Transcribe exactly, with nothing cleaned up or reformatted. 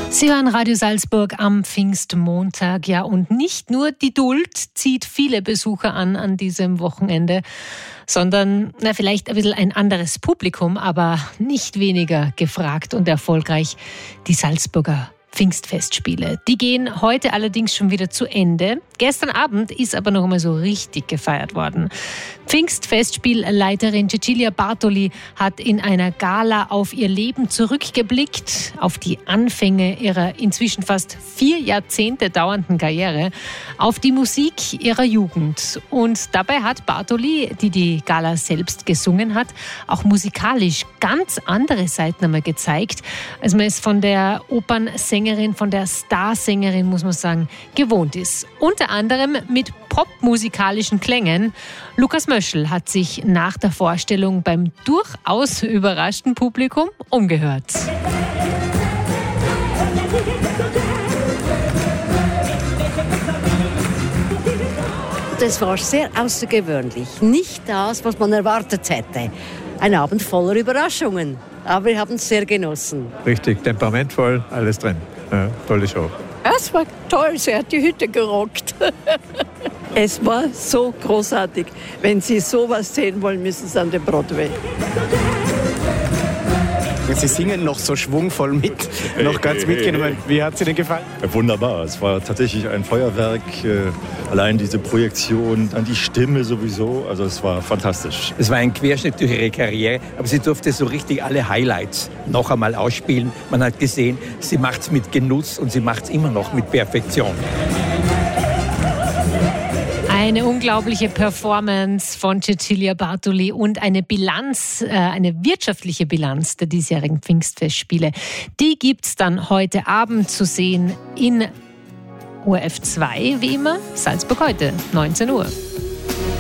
Sie hören Radio Salzburg am Pfingstmontag. Ja, und nicht nur die Duld zieht viele Besucher an an diesem Wochenende, sondern na, vielleicht ein bisschen ein anderes Publikum, aber nicht weniger gefragt und erfolgreich, die Salzburger Pfingstfestspiele. Die gehen heute allerdings schon wieder zu Ende. Gestern Abend ist aber noch einmal so richtig gefeiert worden. Pfingstfestspielleiterin Cecilia Bartoli hat in einer Gala auf ihr Leben zurückgeblickt, auf die Anfänge ihrer inzwischen fast vier Jahrzehnte dauernden Karriere, auf die Musik ihrer Jugend. Und dabei hat Bartoli, die die Gala selbst gesungen hat, auch musikalisch ganz andere Seiten einmal gezeigt, als man es von der Opernsängerin, von der Starsängerin, muss man sagen, gewohnt ist. Unter anderem mit popmusikalischen Klängen. Lukas Möschel hat sich nach der Vorstellung beim durchaus überraschten Publikum umgehört. Das war sehr außergewöhnlich. Nicht das, was man erwartet hätte. Ein Abend voller Überraschungen. Aber wir haben es sehr genossen. Richtig temperamentvoll, alles drin. Ja, tolle Show. Es war toll, sie hat die Hütte gerockt. Es war so großartig. Wenn Sie sowas sehen wollen, müssen Sie an den Broadway. Sie singen noch so schwungvoll mit, hey, noch ganz hey, mitgenommen. Hey, hey. Wie hat es Ihnen gefallen? Wunderbar, es war tatsächlich ein Feuerwerk. Äh, allein diese Projektion, dann die Stimme sowieso, also es war fantastisch. Es war ein Querschnitt durch ihre Karriere, aber sie durfte so richtig alle Highlights noch einmal ausspielen. Man hat gesehen, sie macht es mit Genuss und sie macht es immer noch mit Perfektion. Eine unglaubliche Performance von Cecilia Bartoli und eine Bilanz, äh, eine wirtschaftliche Bilanz der diesjährigen Pfingstfestspiele. Die gibt's dann heute Abend zu sehen in O R F zwei, wie immer, Salzburg heute, neunzehn Uhr.